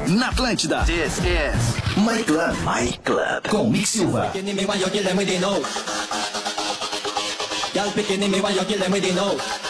Na Atlântida. This is My Club. Com Mick Silva. Y'all picking me while you're killing me, they know.